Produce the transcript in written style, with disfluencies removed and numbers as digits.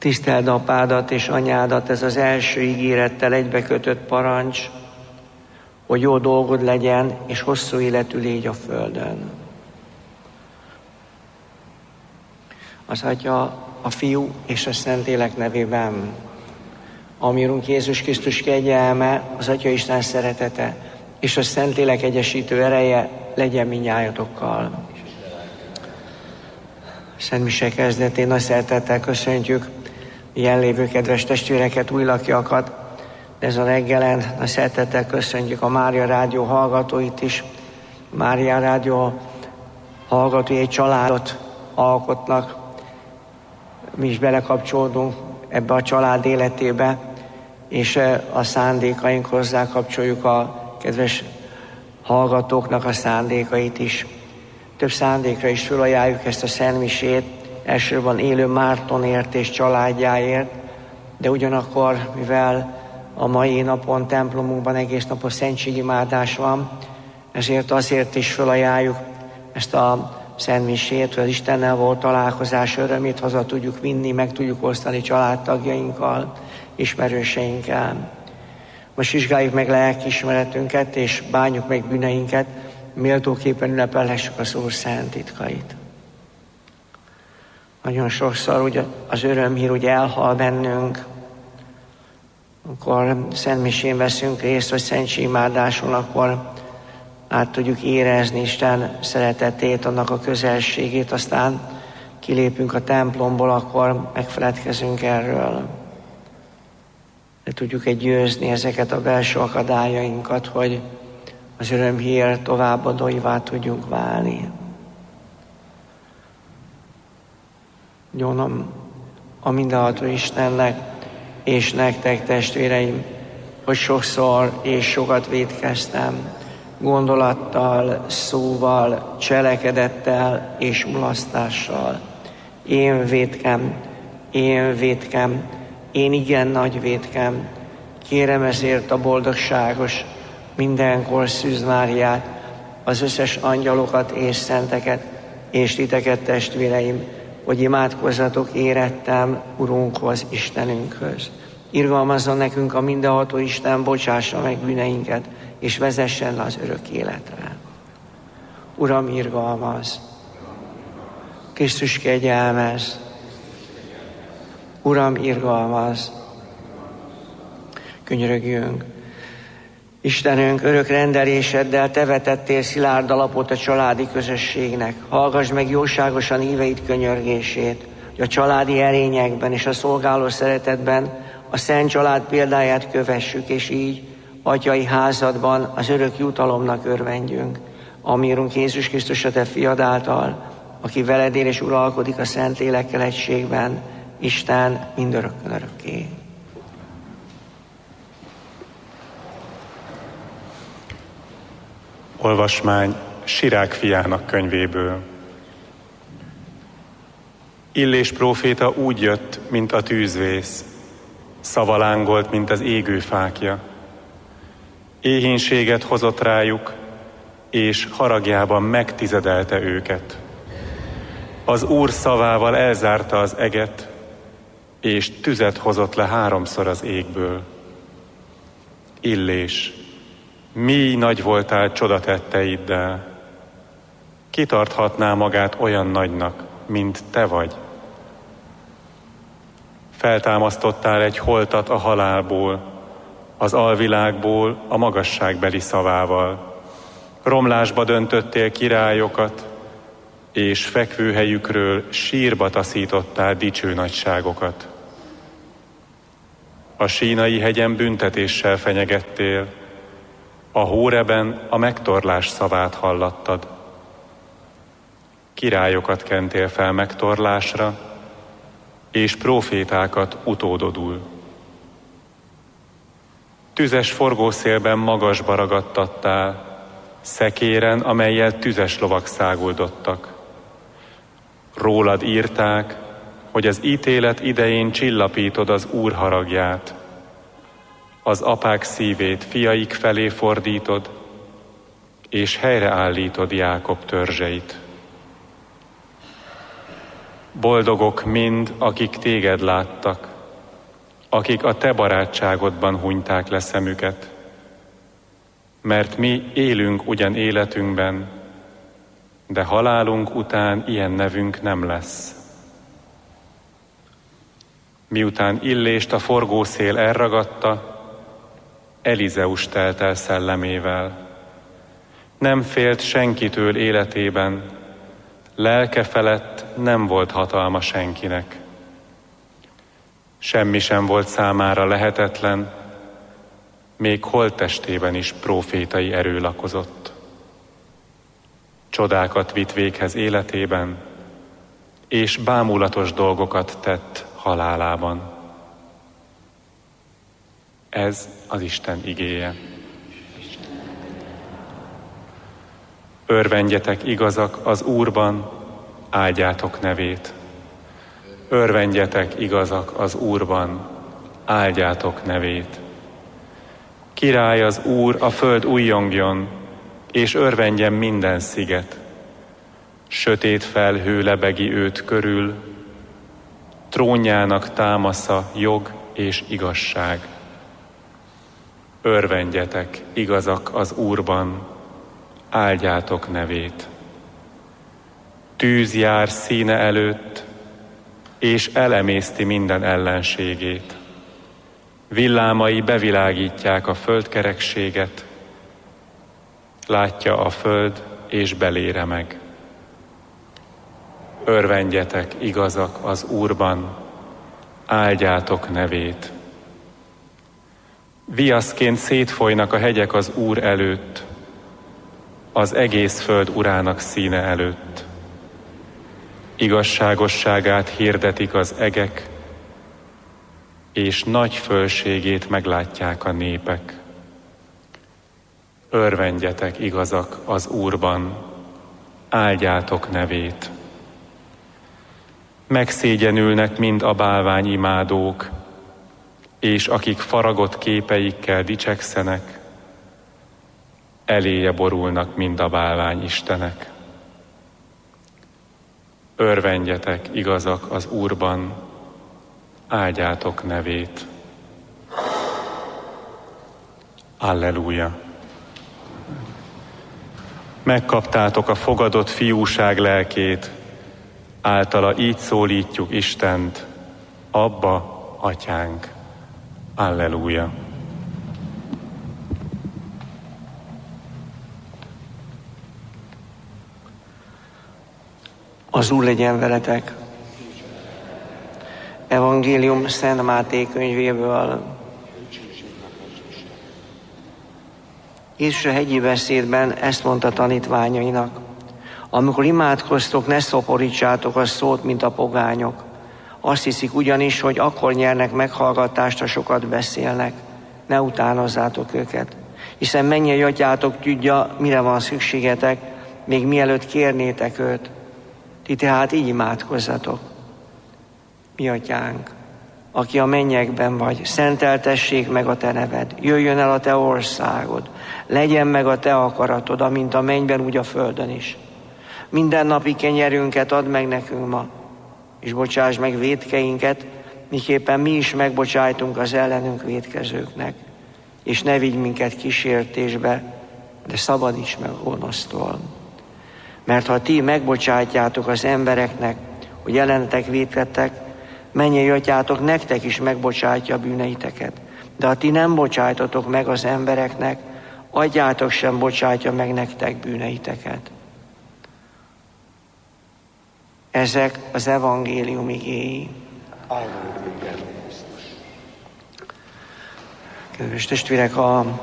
Tiszteld apádat és anyádat, ez az első ígérettel egybekötött parancs, hogy jó dolgod legyen, és hosszú életű légy a földön. Az Atya, a Fiú és a Szentlélek nevében, a mi Urunk Jézus Krisztus kegyelme, az Atya Isten szeretete és a Szentlélek egyesítő ereje legyen mindnyájatokkal. Szent Mise kezdetén nagy szeretettel köszöntjük jelenlévő kedves testvéreket, újlakiakat, de ez a reggelen nagy szeretettel köszöntjük a Mária Rádió hallgatóit is. Mária Rádió hallgatói egy családot alkotnak. Mi is belekapcsolódunk ebbe a család életébe, és a szándékaink hozzá kapcsoljuk a kedves hallgatóknak a szándékait is. Több szándékra is felajánljuk ezt a szentmisét, elsősorban élő Mártonért és családjáért, de ugyanakkor, mivel a mai napon templomunkban egész napos szentségimádás van, ezért azért is felajánljuk ezt a szentmisét, hogy az Istennel volt találkozás örömét haza tudjuk vinni, meg tudjuk osztani családtagjainkkal, ismerőseinkkel. Most vizsgáljuk meg lelkiismeretünket, és bánjuk meg bűneinket, méltóképpen ünnepelhessük az Úr szent titkait. Nagyon sokszor ugye az örömhír ugye elhal bennünk, amikor szentmisén veszünk részt, vagy szentségimádáson, akkor át tudjuk érezni Isten szeretetét, annak a közelségét, aztán kilépünk a templomból, akkor megfeledkezünk erről. De tudjuk győzni ezeket a belső akadályainkat, hogy az örömhír továbbadóivá tudjunk válni. Gyanom a mindenható Istennek és nektek, testvéreim, hogy sokszor és sokat vétkeztem, gondolattal, szóval, cselekedettel és mulasztással. Én vétkem, én igen nagy vétkem. Kérem ezért a boldogságos, mindenkor Szűz Máriát, az összes angyalokat és szenteket, és titeket, testvéreim, hogy imádkozzatok érettem Urunkhoz, Istenünkhöz. Irgalmazzon nekünk a mindenható Isten, bocsássa meg bűneinket, és vezessen az örök életre. Uram, irgalmazz! Krisztus, kegyelmezz! Uram, irgalmazz! Könyörögjünk! Istenünk, örök rendeléseddel te vetettél szilárd alapot a családi közösségnek. Hallgass meg jóságosan íveid könyörgését, hogy a családi erényekben és a szolgáló szeretetben a szent család példáját kövessük, és így atyai házadban az örök jutalomnak örvendjünk, ami Urunk Jézus Krisztus a te fiad által, aki veled él és uralkodik a Szentlélekkel egységben, Isten mindörökkön örökké. Olvasmány Sirák fiának könyvéből. Illés próféta úgy jött, mint a tűzvész, szava lángolt, mint az égő fákja. Éhínséget hozott rájuk, és haragjában megtizedelte őket. Az Úr szavával elzárta az eget, és tüzet hozott le 3-szor az égből. Illés, mi nagy voltál csodatetteiddel. Ki tarthatná magát olyan nagynak, mint te vagy? Feltámasztottál egy holtat a halálból, az alvilágból a magasságbeli szavával. Romlásba döntöttél királyokat, és fekvőhelyükről sírba taszítottál dicső nagyságokat. A Sínai hegyen büntetéssel fenyegettél, a Hóreben a megtorlás szavát hallattad. Királyokat kentél fel megtorlásra, és prófétákat utódodul. Tüzes forgószélben magasba ragadtattál, szekéren, amellyel tüzes lovak száguldottak. Rólad írták, hogy az ítélet idején csillapítod az Úr haragját. Az apák szívét fiaik felé fordítod, és helyreállítod Jákob törzseit. Boldogok mind, akik téged láttak, akik a te barátságodban hunyták le szemüket. Mert mi élünk ugyan életünkben, de halálunk után ilyen nevünk nem lesz. Miután Illést a forgószél elragadta, Elizeus telt el szellemével. Nem félt senkitől életében, lelke felett nem volt hatalma senkinek. Semmi sem volt számára lehetetlen, még holttestében is prófétai erő lakozott. Csodákat vitt véghez életében, és bámulatos dolgokat tett halálában. Ez az Isten igéje. Örvendjetek igazak az Úrban, áldjátok nevét. Örvendjetek igazak az Úrban, áldjátok nevét. Király az Úr, a föld újjongjon, és örvendjen minden sziget. Sötét felhő lebegi őt körül, trónjának támasza jog és igazság. Örvendjetek igazak az Úrban, áldjátok nevét. Tűz jár színe előtt, és elemészti minden ellenségét. Villámai bevilágítják a földkerekséget, látja a föld, és belére meg. Örvendjetek igazak az Úrban, áldjátok nevét. Viaszként szétfolynak a hegyek az Úr előtt, az egész föld Urának színe előtt. Igazságosságát hirdetik az egek, és nagy fölségét meglátják a népek. Örvendjetek igazak az Úrban, áldjátok nevét. Megszégyenülnek mind a bálványimádók, és akik faragott képeikkel dicsekszenek, eléje borulnak mind a bálványistenek. Örvendjetek igazak az Úrban, áldjátok nevét. Alleluja! Megkaptátok a fogadott fiúság lelkét, általa így szólítjuk Istent, Abba, Atyánk. Alleluja! Az Úr legyen veletek. Evangélium Szent Máté könyvéből. Jézus a hegyi beszédben ezt mondta tanítványainak: amikor imádkoztok, ne szoporítsátok a szót, mint a pogányok. Azt hiszik ugyanis, hogy akkor nyernek meghallgatást, ha sokat beszélnek. Ne utánozzátok őket, hiszen mennyei atyátok tudja, mire van szükségetek, még mielőtt kérnétek őt. Ti tehát így imádkozzatok. Mi atyánk, aki a mennyekben vagy, szenteltessék meg a te neved, jöjjön el a te országod, legyen meg a te akaratod, amint a mennyben, úgy a földön is. Mindennapi kenyerünket add meg nekünk ma, és bocsáss meg vétkeinket, miképpen mi is megbocsájtunk az ellenünk vétkezőknek. És ne vigy minket kísértésbe, de szabadíts meg a gonosztól. Mert ha ti megbocsátjátok az embereknek, hogy ellenetek vétkedtek, mennyei atyátok nektek is megbocsátja a bűneiteket. De ha ti nem bocsájtatok meg az embereknek, atyátok sem bocsátja meg nektek bűneiteket. Ezek az evangélium igéi. Kedves testvérek, a